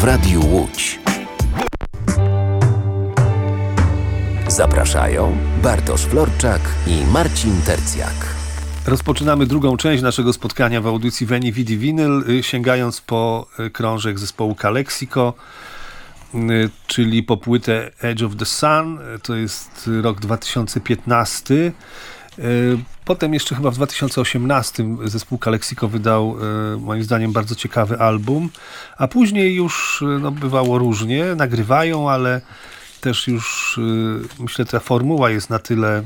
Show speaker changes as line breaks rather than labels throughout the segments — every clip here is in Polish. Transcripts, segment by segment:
Radiu Łódź. Zapraszają Bartosz Florczak i Marcin Tercjak.
Rozpoczynamy drugą część naszego spotkania w audycji Veni Vidi Vinyl, sięgając po krążek zespołu Calexico, czyli po płytę Edge of the Sun. To jest rok 2015. Potem jeszcze chyba w 2018 zespół Calexico wydał moim zdaniem bardzo ciekawy album, a później już bywało różnie, nagrywają, ale też już myślę, ta formuła jest na tyle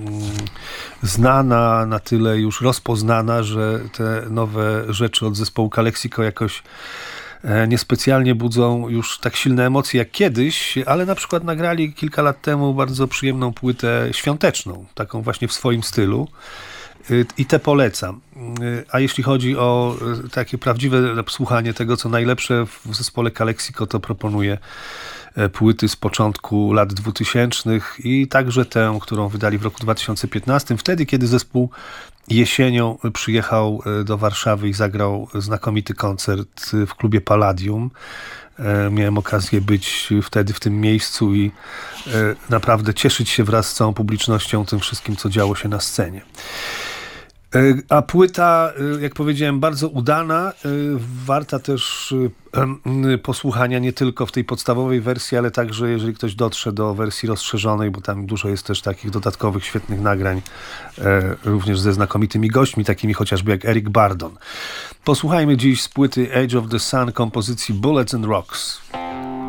znana, na tyle już rozpoznana, że te nowe rzeczy od zespołu Calexico jakoś niespecjalnie budzą już tak silne emocje jak kiedyś, ale na przykład nagrali kilka lat temu bardzo przyjemną płytę świąteczną, taką właśnie w swoim stylu. I te polecam. A jeśli chodzi o takie prawdziwe słuchanie tego, co najlepsze w zespole Calexico, to proponuję płyty z początku lat 2000 i także tę, którą wydali w roku 2015, wtedy, kiedy zespół jesienią przyjechał do Warszawy i zagrał znakomity koncert w klubie Palladium. Miałem okazję być wtedy w tym miejscu i naprawdę cieszyć się wraz z całą publicznością tym wszystkim, co działo się na scenie. A płyta, jak powiedziałem, bardzo udana, warta też posłuchania nie tylko w tej podstawowej wersji, ale także jeżeli ktoś dotrze do wersji rozszerzonej, bo tam dużo jest też takich dodatkowych, świetnych nagrań, również ze znakomitymi gośćmi, takimi chociażby jak Eric Burdon. Posłuchajmy dziś z płyty Age of the Sun kompozycji Bullets and Rocks.